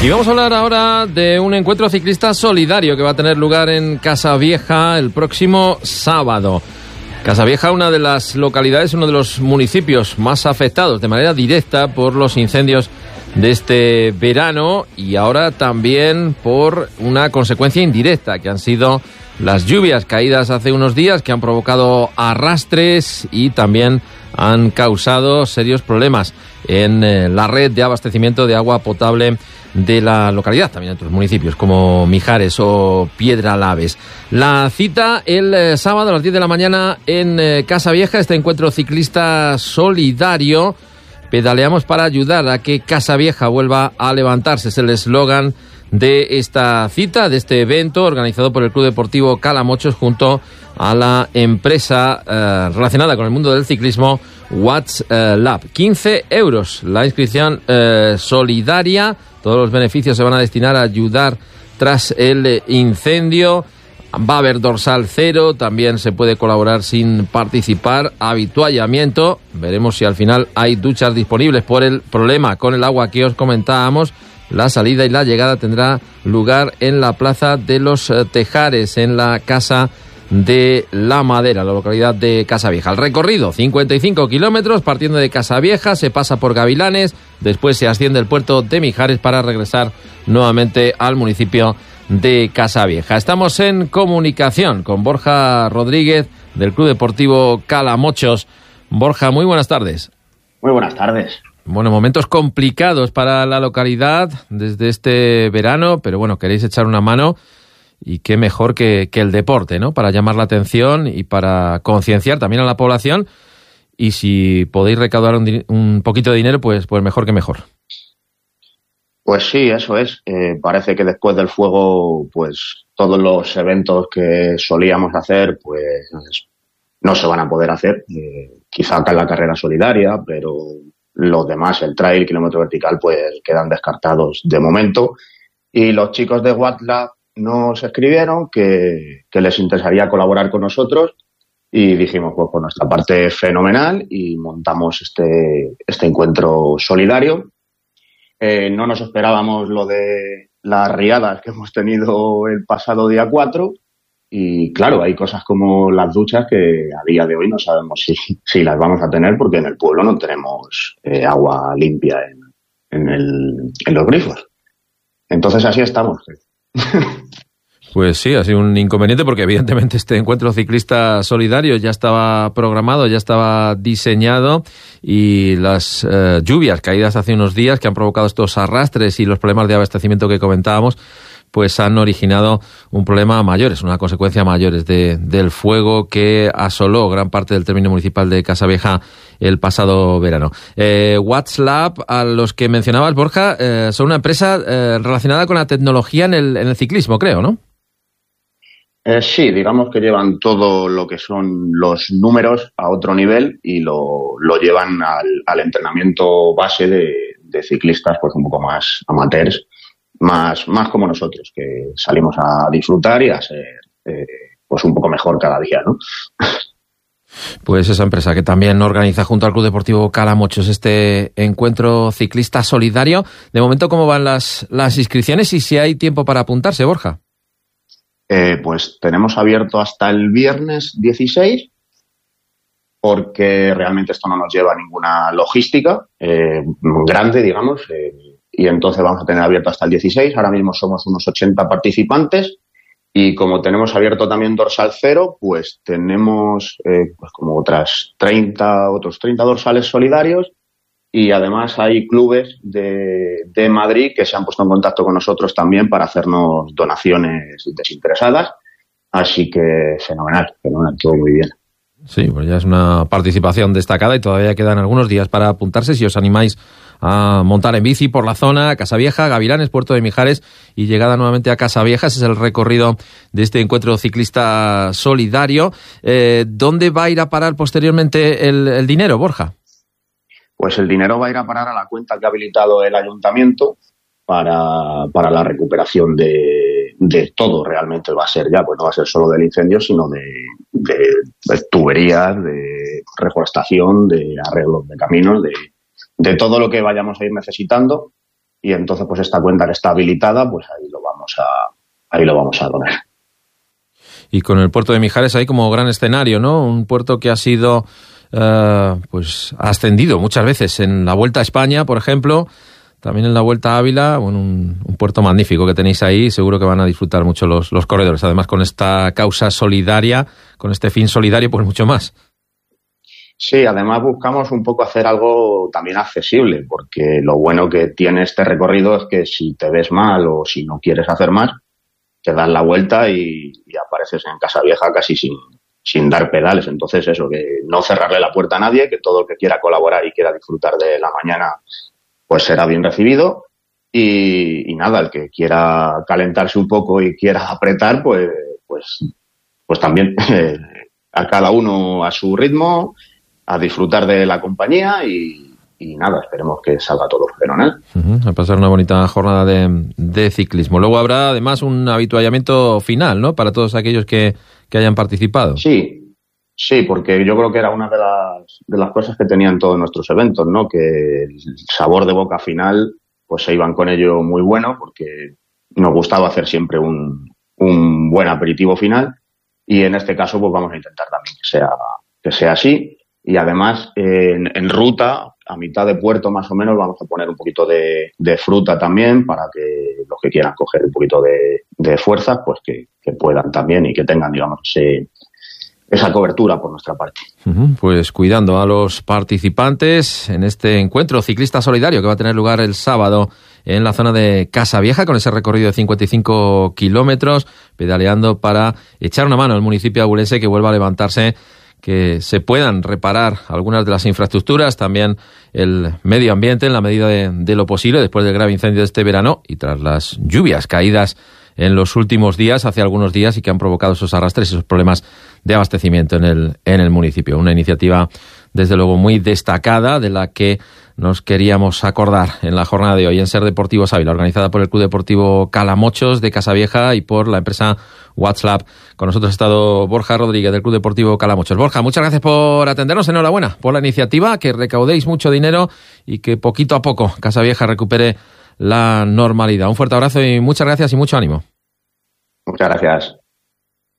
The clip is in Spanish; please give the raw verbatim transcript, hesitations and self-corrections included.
Y vamos a hablar ahora de un encuentro ciclista solidario que va a tener lugar en Casavieja el próximo sábado. Casavieja, una de las localidades, uno de los municipios más afectados de manera directa por los incendios de este verano y ahora también por una consecuencia indirecta que han sido las lluvias caídas hace unos días que han provocado arrastres y también han causado serios problemas en eh, la red de abastecimiento de agua potable de la localidad, también en otros municipios como Mijares o Piedralaves. La cita el eh, sábado a las diez de la mañana en eh, Casavieja, este encuentro ciclista solidario. Pedaleamos para ayudar a que Casavieja vuelva a levantarse. Es el eslogan de esta cita, de este evento organizado por el Club Deportivo Calamochos junto a la empresa eh, relacionada con el mundo del ciclismo Watts eh, Lab. quince euros la inscripción eh, solidaria. Todos los beneficios se van a destinar a ayudar tras el incendio. Va a haber dorsal cero, también se puede colaborar sin participar, habituallamiento. Veremos si al final hay duchas disponibles por el problema con el agua que os comentábamos. La salida y la llegada tendrá lugar en la Plaza de los Tejares, en la Casa de la Madera, la localidad de Casavieja. El recorrido, cincuenta y cinco kilómetros, partiendo de Casavieja, se pasa por Gavilanes, después se asciende el puerto de Mijares para regresar nuevamente al municipio de Casavieja. Estamos en comunicación con Borja Rodríguez del Club Deportivo Calamochos. Borja, muy buenas tardes. Muy buenas tardes. Bueno, momentos complicados para la localidad desde este verano, pero bueno, queréis echar una mano y qué mejor que, que el deporte, ¿no? Para llamar la atención y para concienciar también a la población, y si podéis recaudar un, un poquito de dinero, pues, pues mejor que mejor. Pues sí, eso es. Eh, parece que después del fuego, pues todos los eventos que solíamos hacer, pues no se van a poder hacer. Eh, quizá acá en la carrera solidaria, pero los demás, el trail, kilómetro vertical, pues quedan descartados de momento. Y los chicos de Watts Lab nos escribieron que, que les interesaría colaborar con nosotros y dijimos, pues por nuestra parte fenomenal, y montamos este, este encuentro solidario. Eh, no nos esperábamos lo de las riadas que hemos tenido el pasado día cuatro y claro, hay cosas como las duchas que a día de hoy no sabemos si, si las vamos a tener porque en el pueblo no tenemos eh, agua limpia en, en, el, en los grifos. Entonces así estamos. Pues sí, ha sido un inconveniente porque evidentemente este encuentro ciclista solidario ya estaba programado, ya estaba diseñado, y las eh, lluvias caídas hace unos días que han provocado estos arrastres y los problemas de abastecimiento que comentábamos, pues han originado un problema mayor, es una consecuencia mayor de, del fuego que asoló gran parte del término municipal de Casavieja el pasado verano. Eh, Watts Lab, a los que mencionabas, Borja, eh, son una empresa eh, relacionada con la tecnología en el, en el ciclismo, creo, ¿no? Eh, sí, digamos que llevan todo lo que son los números a otro nivel y lo, lo llevan al, al entrenamiento base de, de ciclistas, pues un poco más amateurs, más, más como nosotros, que salimos a disfrutar y a ser eh, pues un poco mejor cada día, ¿no? Pues esa empresa que también organiza junto al Club Deportivo Calamochos este encuentro ciclista solidario. De momento, ¿cómo van las, las inscripciones y si hay tiempo para apuntarse, Borja? Eh, pues tenemos abierto hasta el viernes dieciséis, porque realmente esto no nos lleva a ninguna logística eh, grande, digamos, eh, y entonces vamos a tener abierto hasta el dieciséis. Ahora mismo somos unos ochenta participantes y como tenemos abierto también dorsal cero, pues tenemos eh, pues como otras treinta, otros treinta dorsales solidarios. Y además hay clubes de, de Madrid que se han puesto en contacto con nosotros también para hacernos donaciones desinteresadas. Así que fenomenal, fenomenal, todo muy bien. Sí, pues ya es una participación destacada y todavía quedan algunos días para apuntarse si os animáis a montar en bici por la zona, Casavieja, Gavilanes, Puerto de Mijares y llegada nuevamente a Casavieja. Ese es el recorrido de este encuentro ciclista solidario. Eh, ¿Dónde va a ir a parar posteriormente el, el dinero, Borja? Pues el dinero va a ir a parar a la cuenta que ha habilitado el ayuntamiento para, para la recuperación de, de todo. Realmente va a ser ya, pues no va a ser solo del incendio, sino de, de, de tuberías, de reforestación, de arreglos de caminos, de, de todo lo que vayamos a ir necesitando. y entonces pues esta cuenta que está habilitada, pues ahí lo vamos a, ahí lo vamos a donar. Y con el puerto de Mijares ahí como gran escenario, ¿no? Un puerto que ha sido, uh, pues, ascendido muchas veces en la Vuelta a España, por ejemplo, también en la Vuelta a Ávila, bueno, un, un puerto magnífico que tenéis ahí, seguro que van a disfrutar mucho los, los corredores. Además, con esta causa solidaria, con este fin solidario, pues mucho más. Sí, además buscamos un poco hacer algo también accesible, porque lo bueno que tiene este recorrido es que si te ves mal o si no quieres hacer más, te das la vuelta y, y apareces en Casa Vieja casi sin, sin dar pedales. Entonces eso, que no cerrarle la puerta a nadie, que todo el que quiera colaborar y quiera disfrutar de la mañana pues será bien recibido. Y, y nada, el que quiera calentarse un poco y quiera apretar, pues, pues, pues también eh, a cada uno a su ritmo, a disfrutar de la compañía y, y nada, esperemos que salga todo fenomenal. Uh-huh, a pasar una bonita jornada de, de ciclismo. Luego habrá además un habituallamiento final, ¿no? Para todos aquellos que, que hayan participado. Sí, sí, porque yo creo que era una de las, de las cosas que tenían todos nuestros eventos, ¿no? Que el sabor de boca final, pues se iban con ello muy bueno, porque nos gustaba hacer siempre un, un buen aperitivo final, y en este caso pues vamos a intentar también que sea, que sea así. Y además, eh, en, en ruta, a mitad de puerto más o menos, vamos a poner un poquito de, de fruta también para que los que quieran coger un poquito de, de fuerza, pues que, que puedan también y que tengan, digamos, ese, esa cobertura por nuestra parte. Uh-huh, pues cuidando a los participantes en este encuentro ciclista solidario que va a tener lugar el sábado en la zona de Casa Vieja, con ese recorrido de cincuenta y cinco kilómetros, pedaleando para echar una mano al municipio abulense que vuelva a levantarse, que se puedan reparar algunas de las infraestructuras, también el medio ambiente en la medida de, de lo posible después del grave incendio de este verano y tras las lluvias caídas en los últimos días, hace algunos días, y que han provocado esos arrastres y esos problemas de abastecimiento en el, en el municipio. Una iniciativa, desde luego, muy destacada, de la que nos queríamos acordar en la jornada de hoy en Ser Deportivos Ávila, organizada por el Club Deportivo Calamochos de Casavieja y por la empresa WhatsApp. Con nosotros ha estado Borja Rodríguez del Club Deportivo Calamochos. Borja, muchas gracias por atendernos. Enhorabuena por la iniciativa, que recaudéis mucho dinero y que poquito a poco Casavieja recupere la normalidad. Un fuerte abrazo y muchas gracias y mucho ánimo. Muchas gracias.